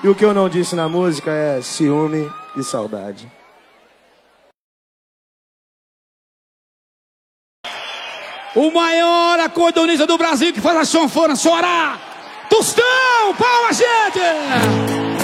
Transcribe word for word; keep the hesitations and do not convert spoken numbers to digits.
E o que eu não disse na música é ciúme e saudade. O maior acordeonista do Brasil que faz a sanfona chorar. Tostão, palma, gente!